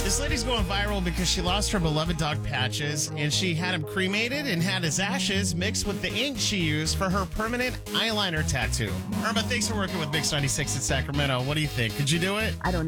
This lady's going viral because she lost her beloved dog Patches, and she had him cremated and had his ashes mixed with the ink she used for her permanent eyeliner tattoo. Irma, thanks for working with Mix 96 in Sacramento. What do you think? Could you do it? I don't know.